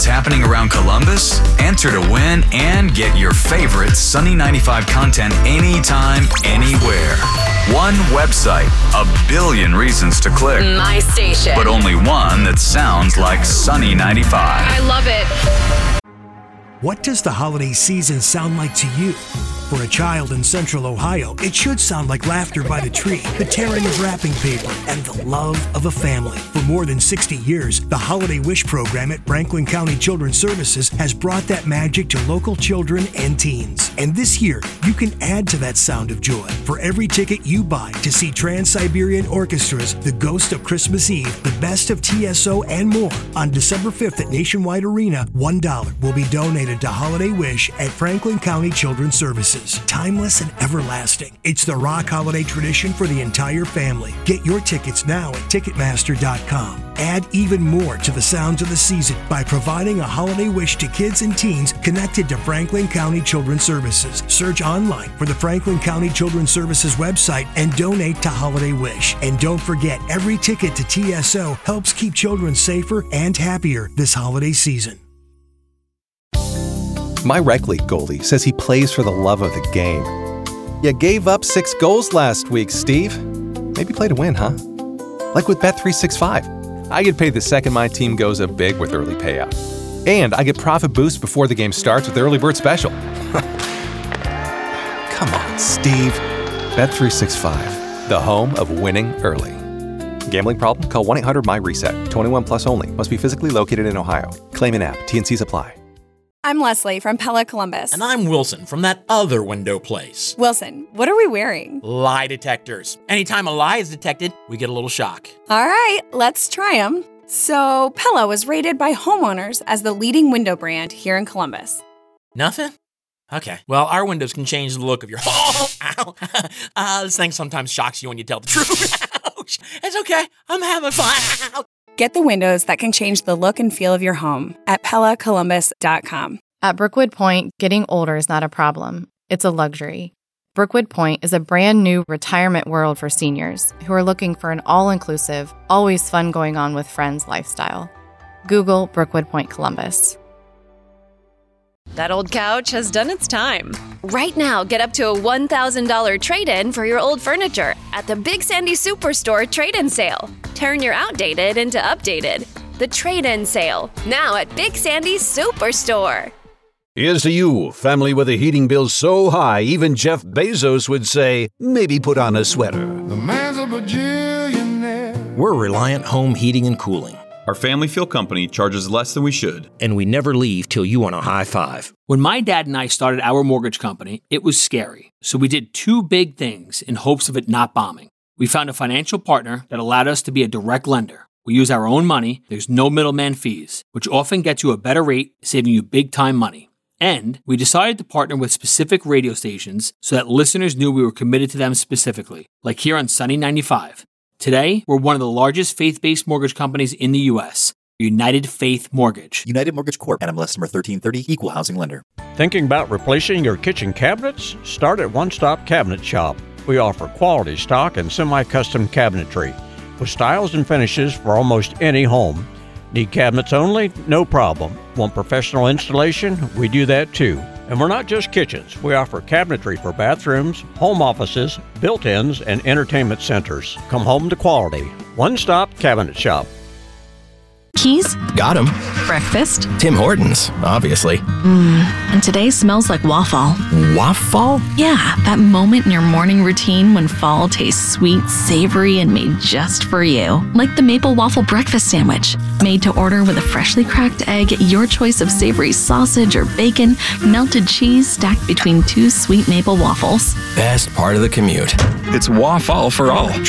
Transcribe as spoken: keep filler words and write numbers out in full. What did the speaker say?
happening around Columbus? Enter to win and get your favorite Sunny ninety-five content anytime, anywhere. One website, a billion reasons to click. My station. But only one that sounds like Sunny ninety-five. I love it. What does the holiday season sound like to you? For a child in Central Ohio, it should sound like laughter by the tree, the tearing of wrapping paper, and the love of a family. For more than sixty years, the Holiday Wish program at Franklin County Children's Services has brought that magic to local children and teens. And this year, you can add to that sound of joy. For every ticket you buy to see Trans-Siberian Orchestra's The Ghost of Christmas Eve, the best of T S O, and more, on December fifth at Nationwide Arena, one dollar will be donated to Holiday Wish at Franklin County Children's Services. Timeless and everlasting. It's the rock holiday tradition for the entire family. Get your tickets now at Ticketmaster dot com. Add even more to the sounds of the season by providing a holiday wish to kids and teens connected to Franklin County Children's Services. Search online for the Franklin County Children's Services website and donate to Holiday Wish. And don't forget, every ticket to T S O helps keep children safer and happier this holiday season. My rec league goalie says he plays for the love of the game. You gave up six goals last week, Steve. Maybe play to win, huh? Like with Bet three sixty-five. I get paid the second my team goes up big with early payout. And I get profit boost before the game starts with the early bird special. Come on, Steve. Bet three sixty-five, the home of winning early. Gambling problem? Call one eight hundred M Y reset. twenty-one plus only. Must be physically located in Ohio. Claim in app. T N Cs apply. I'm Leslie from Pella Columbus. And I'm Wilson from that other window place. Wilson, what are we wearing? Lie detectors. Anytime a lie is detected, we get a little shock. All right, let's try them. So, Pella was rated by homeowners as the leading window brand here in Columbus. Nothing? Okay. Well, our windows can change the look of your home. Ow. Uh, this thing sometimes shocks you when you tell the truth. Ouch. It's okay. I'm having fun. Get the windows that can change the look and feel of your home at Pella Columbus dot com. At Brookwood Point, getting older is not a problem. It's a luxury. Brookwood Point is a brand new retirement world for seniors who are looking for an all-inclusive, always fun going on with friends lifestyle. Google Brookwood Point Columbus. That old couch has done its time. Right now, get up to a one thousand dollars trade-in for your old furniture at the Big Sandy Superstore trade-in sale. Turn your outdated into updated. The trade-in sale, now at Big Sandy Superstore. Here's to you, family with a heating bill so high, even Jeff Bezos would say, maybe put on a sweater. The man's a bajillionaire. We're Reliant Home Heating and Cooling. Our family feel company charges less than we should. And we never leave till you want a high five. When my dad and I started our mortgage company, it was scary. So we did two big things in hopes of it not bombing. We found a financial partner that allowed us to be a direct lender. We use our own money, there's no middleman fees, which often gets you a better rate, saving you big time money. And we decided to partner with specific radio stations so that listeners knew we were committed to them specifically, like here on Sunny ninety-five. Today, we're one of the largest faith-based mortgage companies in the U S, United Faith Mortgage. United Mortgage Corp, N M L S number thirteen thirty, Equal Housing Lender. Thinking about replacing your kitchen cabinets? Start at One Stop Cabinet Shop. We offer quality stock and semi-custom cabinetry with styles and finishes for almost any home. Need cabinets only? No problem. Want professional installation? We do that too. And we're not just kitchens. We offer cabinetry for bathrooms, home offices, built-ins, and entertainment centers. Come home to quality. One Stop Cabinet Shop. Keys? Got 'em. Breakfast? Tim Hortons, obviously. Mmm, and today smells like waffle. Waffle? Yeah, that moment in your morning routine when fall tastes sweet, savory, and made just for you. Like the maple waffle breakfast sandwich. Made to order with a freshly cracked egg, your choice of savory sausage or bacon, melted cheese stacked between two sweet maple waffles. Best part of the commute. It's waffle for all.